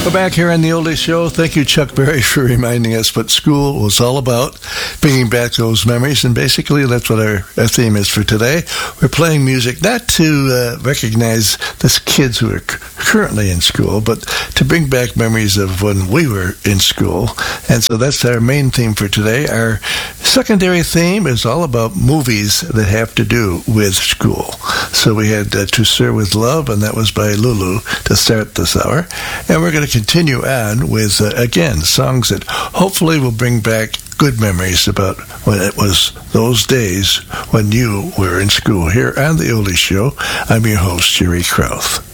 We're back here on the Oldie Show. Thank you, Chuck Berry, for reminding us what school was all about, bringing back those memories, and basically that's what our theme is for today. We're playing music not to recognize the kids who are currently in school, but to bring back memories of when we were in school. And so that's our main theme for today. Our secondary theme is all about movies that have to do with school. So we had To Sir With Love, and that was by Lulu to start this hour. And we're going to continue on with, again, songs that hopefully will bring back good memories about when it was those days when you were in school. Here on The Oldie Show, I'm your host, Jerry Krauth.